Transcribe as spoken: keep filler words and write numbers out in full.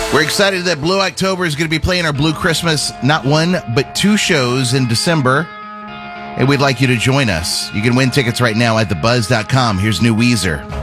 We're excited that Blue October is going to be playing our Blue Christmas, not one, but two shows in December. And we'd like you to join us. You can win tickets right now at the buzz dot com. Here's new Weezer.